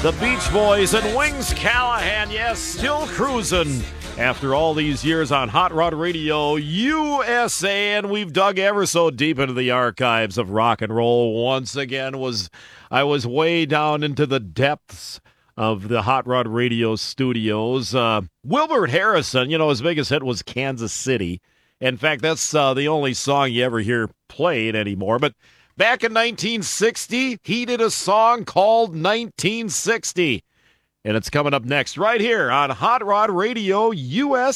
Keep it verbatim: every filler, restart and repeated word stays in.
The Beach Boys and Wings Callahan, yes, still cruising after all these years on Hot Rod Radio U S A, and we've dug ever so deep into the archives of rock and roll. Once again, was I was way down into the depths of the Hot Rod Radio studios. Uh, Wilbert Harrison, you know, his biggest hit was Kansas City. In fact, that's uh, the only song you ever hear played anymore, but back in nineteen sixty, he did a song called nineteen sixty. And it's coming up next right here on Hot Rod Radio U S A.